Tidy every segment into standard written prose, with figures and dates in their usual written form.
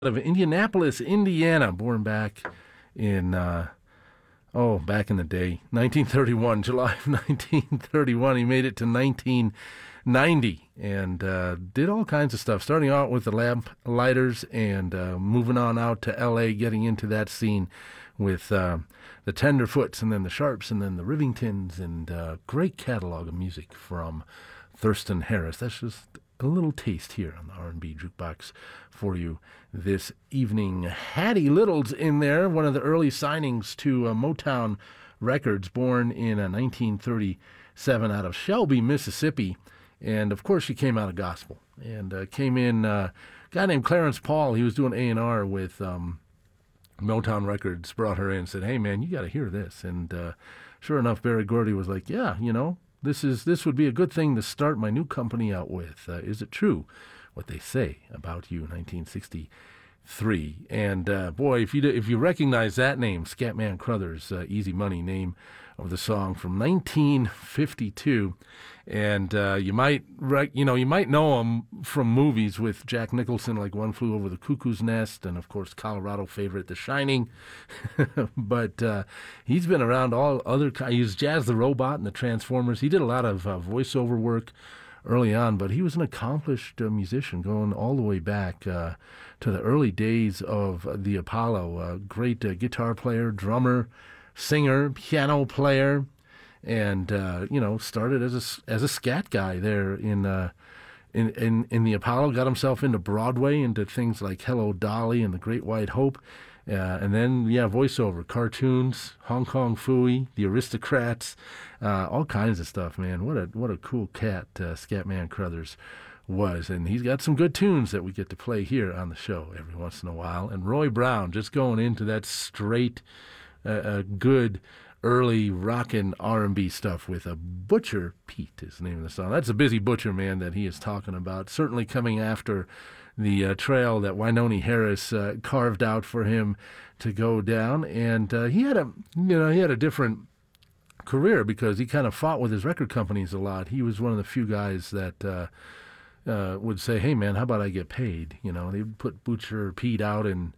of Indianapolis, Indiana, born back in back in the day, 1931, July of 1931. He made it to 1990 and did all kinds of stuff, starting out with the Lamp Lighters and moving on out to L.A., getting into that scene with the Tenderfoots and then the Sharps and then the Rivingtons, and great catalog of music from Thurston Harris. That's just a little taste here on the R&B Jukebox for you this evening. Hattie Little's in there, one of the early signings to Motown Records, born in 1937 out of Shelby, Mississippi. And, of course, she came out of gospel and came in, a guy named Clarence Paul. He was doing A&R with Motown Records, brought her in and said, hey, man, you got to hear this. And sure enough, Berry Gordy was like, yeah, you know, this would be a good thing to start my new company out with. Is it true what they say about you? 1963. And boy, if you recognize that name, Scatman Crothers, Easy Money, name of the song from 1952. And you might know him from movies with Jack Nicholson, like One Flew Over the Cuckoo's Nest, and of course Colorado favorite The Shining. But he's been around all other kinds. He was Jazz the Robot in the Transformers. He did a lot of voiceover work early on, but he was an accomplished musician going all the way back to the early days of the Apollo. Great guitar player, drummer, singer, piano player. And started as a scat guy there in the Apollo. Got himself into Broadway, into things like Hello Dolly and The Great White Hope, and then voiceover, cartoons, Hong Kong Phooey, The Aristocrats, all kinds of stuff. Man, what a cool cat Scatman Crothers was, and he's got some good tunes that we get to play here on the show every once in a while. And Roy Brown just going into that straight, good, early rockin' R&B stuff with a Butcher Pete is the name of the song. That's a busy butcher man that he is talking about, certainly coming after the trail that Wynonie Harris carved out for him to go down. And he had a different career because he kind of fought with his record companies a lot. He was one of the few guys that would say, hey man, how about I get paid? They'd put Butcher Pete out in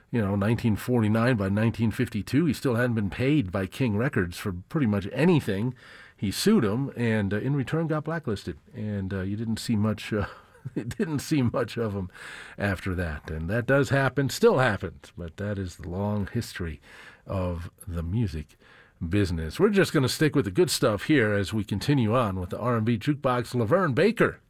1949. By 1952, he still hadn't been paid by King Records for pretty much anything. He sued him, and in return got blacklisted. And you didn't see much. Didn't see much of him after that. And that does happen, still happens. But that is the long history of the music business. We're just going to stick with the good stuff here as we continue on with the R&B Jukebox. Laverne Baker